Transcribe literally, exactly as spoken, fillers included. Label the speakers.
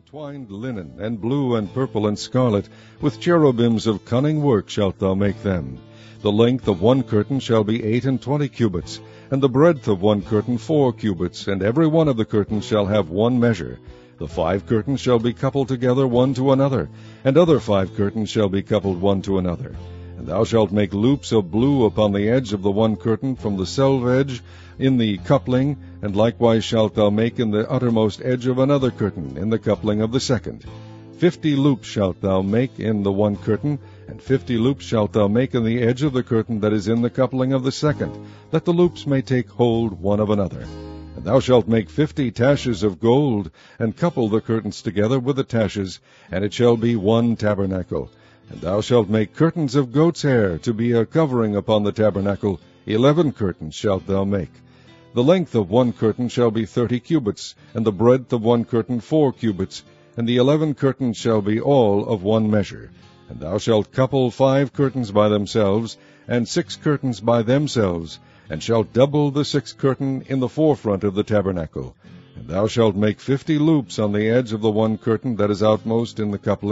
Speaker 1: fine twined linen, and blue and purple and scarlet, with cherubims of cunning work shalt thou make them. The length of one curtain shall be eight and twenty cubits, and the breadth of one curtain four cubits, and every one of the curtains shall have one measure. The five curtains shall be coupled together one to another, and other five curtains shall be coupled one to another. And thou shalt make loops of blue upon the edge of the one curtain from the selvedge in the coupling, and likewise shalt thou make in the uttermost edge of another curtain in the coupling of the second. Fifty loops shalt thou make in the one curtain, and fifty loops shalt thou make in the edge of the curtain that is in the coupling of the second, that the loops may take hold one of another. And thou shalt make fifty taches of gold, and couple the curtains together with the taches, and it shall be one tabernacle. And thou shalt make curtains of goat's hair to be a covering upon the tabernacle. Eleven curtains shalt thou make. The length of one curtain shall be thirty cubits, and the breadth of one curtain four cubits, and the eleven curtains shall be all of one measure. And thou shalt couple five curtains by themselves, and six curtains by themselves, and shalt double the sixth curtain in the forefront of the tabernacle. And thou shalt make fifty loops on the edge of the one curtain that is outmost in the coupling